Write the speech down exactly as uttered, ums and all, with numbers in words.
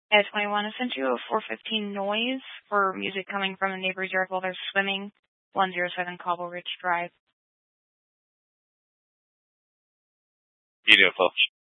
Ed twenty-one, I sent you a four fifteen noise for music coming from the neighbor's yard while they're swimming. one oh seven Cobble Ridge Drive. Beautiful.